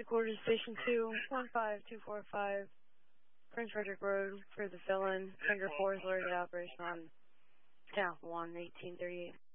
Headquarters Station 2, 15245, Prince Frederick Road for the fill-in. Finger 4 is already operational on South 1, 1838.